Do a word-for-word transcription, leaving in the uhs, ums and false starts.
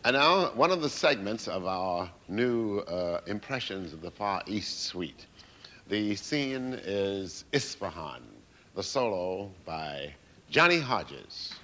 And now, one of the segments of our new uh, Impressions of the Far East suite. The scene is Isfahan, the solo by Johnny Hodges.